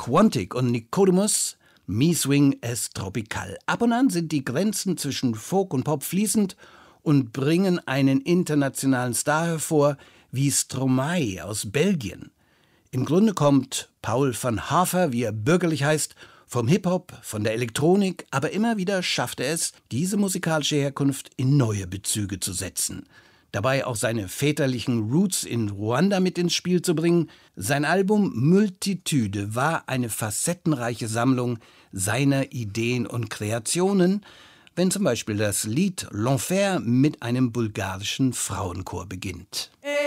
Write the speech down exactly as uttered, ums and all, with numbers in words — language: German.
Quantic und Nicodemus, Mi Swing es Tropical. Ab und an sind die Grenzen zwischen Folk und Pop fließend und bringen einen internationalen Star hervor, wie Stromae aus Belgien. Im Grunde kommt Paul van Haver, wie er bürgerlich heißt, vom Hip-Hop, von der Elektronik, aber immer wieder schafft er es, diese musikalische Herkunft in neue Bezüge zu setzen. Dabei auch seine väterlichen Roots in Ruanda mit ins Spiel zu bringen. Sein Album Multitude war eine facettenreiche Sammlung seiner Ideen und Kreationen, wenn zum Beispiel das Lied L'Enfer mit einem bulgarischen Frauenchor beginnt. Hey!